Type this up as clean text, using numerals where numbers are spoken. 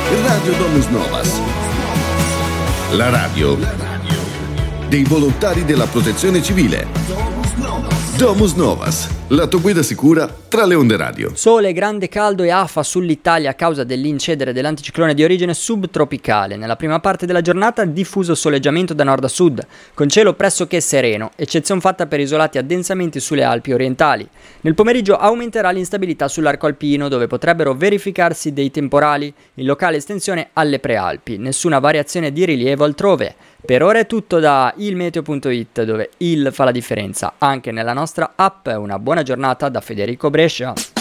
Radio Domus Novas. La radio dei volontari della Protezione Civile. Domus Novas, la tua guida sicura tra le onde radio. Sole, grande caldo e afa sull'Italia a causa dell'incedere dell'anticiclone di origine subtropicale. Nella prima parte della giornata diffuso soleggiamento da nord a sud, con cielo pressoché sereno, eccezione fatta per isolati addensamenti sulle Alpi orientali. Nel pomeriggio aumenterà l'instabilità sull'arco alpino, dove potrebbero verificarsi dei temporali in locale estensione alle prealpi. Nessuna variazione di rilievo altrove. Per ora è tutto da ilmeteo.it, dove il fa la differenza anche nella nostra app. Una buona giornata da Federico Brescia.